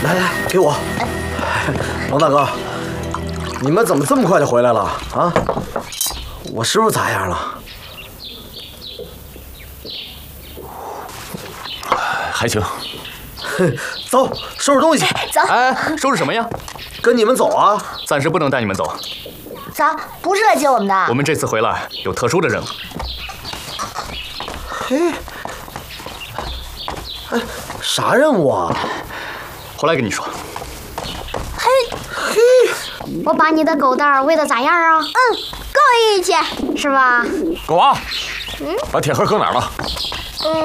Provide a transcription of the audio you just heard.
来来，给我。王大哥，你们怎么这么快就回来了啊？我师傅咋样了？ 还行。 走，收拾东西。 走。 哎，收拾什么呀？ 跟你们走啊？ 暂时不能带你们走。 咋？不是来接我们的？ 我们这次回来有特殊的任务。 嘿，哎，啥任务啊？ 回来跟你说。 嘿， 我把你的狗蛋儿喂得咋样啊？ 够义气， 是吧？ 狗娃，把铁盒搁哪儿了？